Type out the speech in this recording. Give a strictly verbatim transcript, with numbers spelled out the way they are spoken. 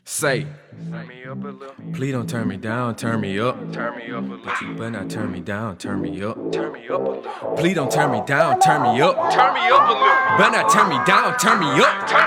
Say, Turn me up a little. please don't turn me down, turn me up. Turn me up a little. But you better not turn me down, turn me up. Turn me up a little. Please don't turn me down, turn me up. Turn me up a little. Better not turn me down, turn me up. Turn